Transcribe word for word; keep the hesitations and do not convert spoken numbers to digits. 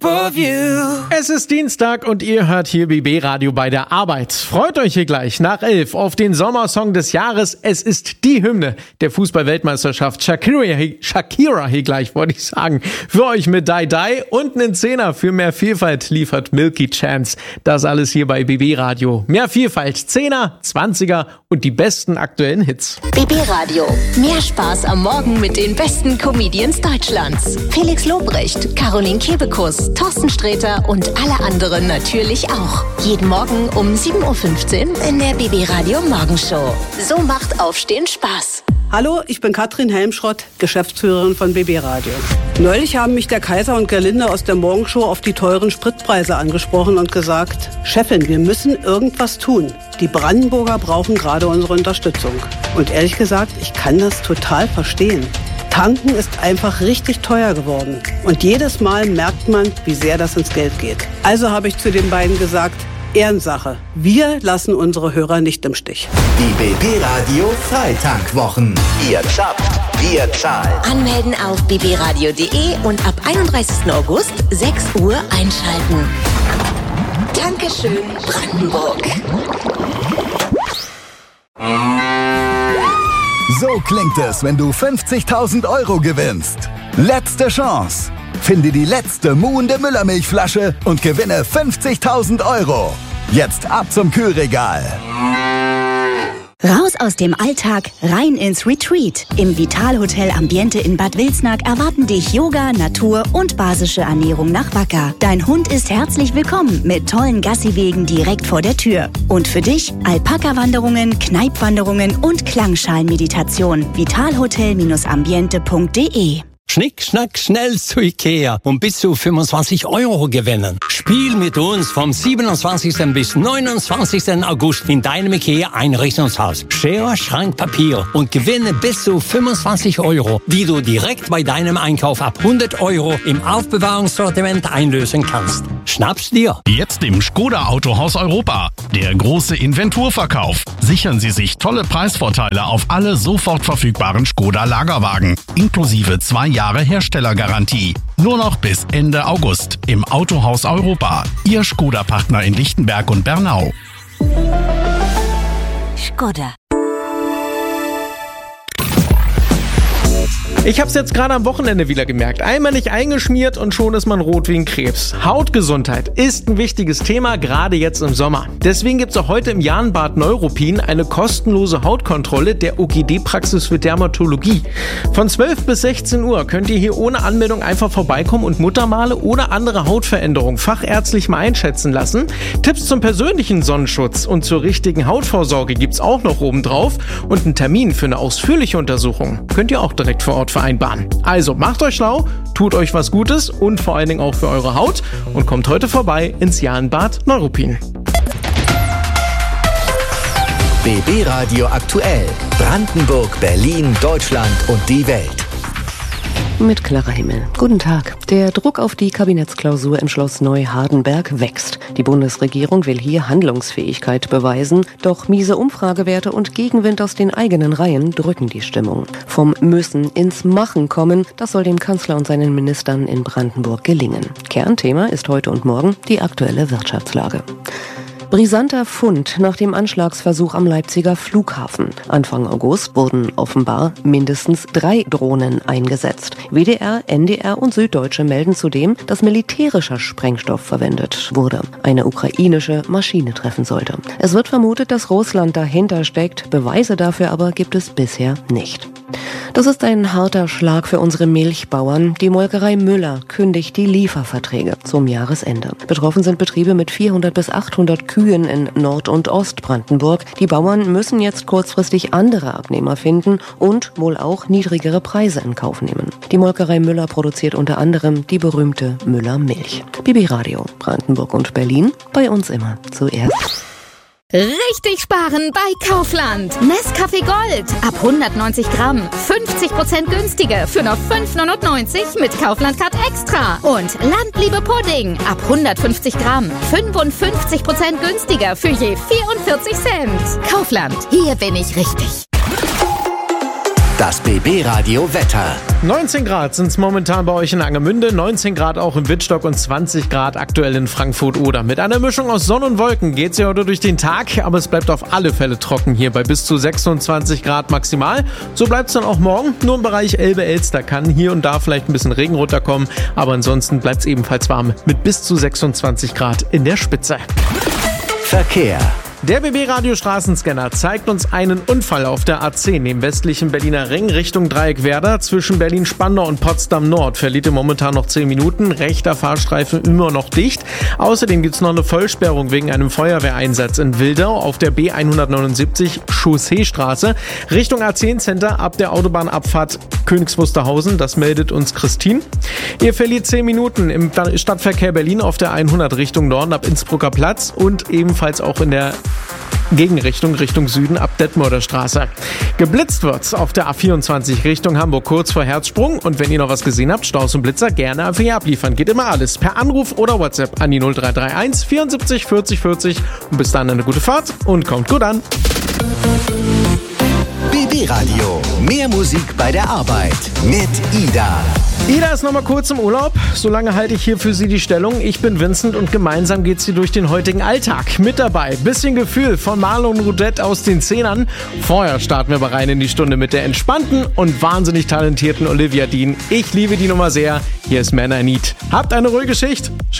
Es ist Dienstag und ihr hört hier B B Radio bei der Arbeit. Freut euch hier gleich nach elf auf den Sommersong des Jahres. Es ist die Hymne der Fußball-Weltmeisterschaft. Shakira, Shakira hier gleich, wollte ich sagen. Für euch mit Die Die und einen Zehner für mehr Vielfalt liefert Milky Chance. Das alles hier bei B B Radio. Mehr Vielfalt, Zehner, Zwanziger und die besten aktuellen Hits. B B Radio. Mehr Spaß am Morgen mit den besten Comedians Deutschlands. Felix Lobrecht, Caroline Kebekus, Thorsten Sträter und alle anderen natürlich auch. Jeden Morgen um sieben Uhr fünfzehn in der B B Radio Morgenshow. So macht Aufstehen Spaß. Hallo, ich bin Katrin Helmschrott, Geschäftsführerin von B B Radio. Neulich haben mich der Kaiser und Gerlinde aus der Morgenshow auf die teuren Spritpreise angesprochen und gesagt, Chefin, wir müssen irgendwas tun. Die Brandenburger brauchen gerade unsere Unterstützung. Und ehrlich gesagt, ich kann das total verstehen. Tanken ist einfach richtig teuer geworden. Und jedes Mal merkt man, wie sehr das ins Geld geht. Also habe ich zu den beiden gesagt, Ehrensache. Wir lassen unsere Hörer nicht im Stich. Die B B Radio Freitankwwochen. Ihr zappt, wir zahlen. Anmelden auf b b radio punkt de und ab einunddreißigsten August sechs Uhr einschalten. Dankeschön, Brandenburg. So klingt es, wenn du fünfzigtausend Euro gewinnst. Letzte Chance. Finde die letzte muhende Müllermilchflasche und gewinne fünfzigtausend Euro. Jetzt ab zum Kühlregal. Raus aus dem Alltag, rein ins Retreat. Im Vitalhotel Ambiente in Bad Wilsnack erwarten dich Yoga, Natur und basische Ernährung nach Wacker. Dein Hund ist herzlich willkommen mit tollen Gassiwegen direkt vor der Tür. Und für dich Alpaka-Wanderungen, Kneipwanderungen und Klangschalenmeditation. vitalhotel ambiente punkt de. Schnick, schnack, schnell zu Ikea und bis zu fünfundzwanzig Euro gewinnen. Spiel mit uns vom siebenundzwanzigsten bis neunundzwanzigsten August in deinem Ikea-Einrichtungshaus. Schere, Schrank, Papier und gewinne bis zu fünfundzwanzig Euro, die du direkt bei deinem Einkauf ab hundert Euro im Aufbewahrungssortiment einlösen kannst. Schnapp's dir! Jetzt im Skoda Autohaus Europa. Der große Inventurverkauf. Sichern Sie sich tolle Preisvorteile auf alle sofort verfügbaren Skoda Lagerwagen, inklusive zwei Jahre Herstellergarantie. Nur noch bis Ende August im Autohaus Europa. Ihr Skoda-Partner in Lichtenberg und Bernau. Skoda. Ich hab's jetzt gerade am Wochenende wieder gemerkt. Einmal nicht eingeschmiert und schon ist man rot wie ein Krebs. Hautgesundheit ist ein wichtiges Thema, gerade jetzt im Sommer. Deswegen gibt's auch heute im Jahnbad Neuruppin eine kostenlose Hautkontrolle der O G D-Praxis für Dermatologie. Von zwölf bis sechzehn Uhr könnt ihr hier ohne Anmeldung einfach vorbeikommen und Muttermale oder andere Hautveränderungen fachärztlich mal einschätzen lassen. Tipps zum persönlichen Sonnenschutz und zur richtigen Hautvorsorge gibt's auch noch oben drauf. Und einen Termin für eine ausführliche Untersuchung könnt ihr auch direkt vor Ort vereinbaren. Also macht euch schlau, tut euch was Gutes und vor allen Dingen auch für eure Haut und kommt heute vorbei ins Jahnbad Neuruppin. B B Radio aktuell. Brandenburg, Berlin, Deutschland und die Welt. Mit klarer Himmel. Guten Tag. Der Druck auf die Kabinettsklausur im Schloss Neu-Hardenberg wächst. Die Bundesregierung will hier Handlungsfähigkeit beweisen, doch miese Umfragewerte und Gegenwind aus den eigenen Reihen drücken die Stimmung. Vom Müssen ins Machen kommen, das soll dem Kanzler und seinen Ministern in Brandenburg gelingen. Kernthema ist heute und morgen die aktuelle Wirtschaftslage. Brisanter Fund nach dem Anschlagsversuch am Leipziger Flughafen. Anfang August wurden offenbar mindestens drei Drohnen eingesetzt. W D R, N D R und Süddeutsche melden zudem, dass militärischer Sprengstoff verwendet wurde. Eine ukrainische Maschine treffen sollte. Es wird vermutet, dass Russland dahinter steckt. Beweise dafür aber gibt es bisher nicht. Das ist ein harter Schlag für unsere Milchbauern. Die Molkerei Müller kündigt die Lieferverträge zum Jahresende. Betroffen sind Betriebe mit vierhundert bis achthundert Kühen in Nord- und Ostbrandenburg. Die Bauern müssen jetzt kurzfristig andere Abnehmer finden und wohl auch niedrigere Preise in Kauf nehmen. Die Molkerei Müller produziert unter anderem die berühmte Müller Milch. B B Radio, Brandenburg und Berlin, bei uns immer zuerst. Richtig sparen bei Kaufland. Nescafé Gold ab hundertneunzig Gramm. fünfzig Prozent günstiger für nur fünf neunundneunzig mit Kaufland-Card Extra. Und Landliebe Pudding ab hundertfünfzig Gramm. fünfundfünfzig Prozent günstiger für je vierundvierzig Cent. Kaufland, hier bin ich richtig. Das B B Radio Wetter. neunzehn Grad sind es momentan bei euch in Angermünde, neunzehn Grad auch in Wittstock und zwanzig Grad aktuell in Frankfurt-Oder. Mit einer Mischung aus Sonne und Wolken geht's ja heute durch den Tag, aber es bleibt auf alle Fälle trocken hier bei bis zu sechsundzwanzig Grad maximal. So bleibt's dann auch morgen, nur im Bereich Elbe-Elster kann hier und da vielleicht ein bisschen Regen runterkommen, aber ansonsten bleibt's ebenfalls warm mit bis zu sechsundzwanzig Grad in der Spitze. Verkehr. Der B B-Radio Straßenscanner zeigt uns einen Unfall auf der A zehn im westlichen Berliner Ring Richtung Dreieckwerder. Zwischen Berlin-Spandau und Potsdam Nord verliert ihr momentan noch zehn Minuten. Rechter Fahrstreifen immer noch dicht. Außerdem gibt es noch eine Vollsperrung wegen einem Feuerwehreinsatz in Wildau auf der B hundertneunundsiebzig Chausseestraße. Richtung A zehn Center ab der Autobahnabfahrt Königs Wusterhausen. Das meldet uns Christine. Ihr verliert zehn Minuten im Stadtverkehr Berlin auf der hundert Richtung Norden ab Innsbrucker Platz und ebenfalls auch in der Gegenrichtung Richtung Süden ab Detmolder Straße. Geblitzt wird's auf der A vierundzwanzig Richtung Hamburg kurz vor Herzsprung. Und wenn ihr noch was gesehen habt, Staus und Blitzer, gerne einfach hier abliefern. Geht immer alles per Anruf oder WhatsApp an die null drei drei eins vierundsiebzig vierzig vierzig. Und bis dann eine gute Fahrt und kommt gut an. B B-Radio. Mehr Musik bei der Arbeit mit Ida. Ida ist nochmal kurz im Urlaub. Solange halte ich hier für sie die Stellung. Ich bin Vincent und gemeinsam geht's hier durch den heutigen Alltag. Mit dabei bisschen Gefühl von Marlon Rudette aus den Zehnern. Vorher starten wir aber rein in die Stunde mit der entspannten und wahnsinnig talentierten Olivia Dean. Ich liebe die Nummer sehr. Hier ist Man I Need. Habt eine ruhige Schicht. Schön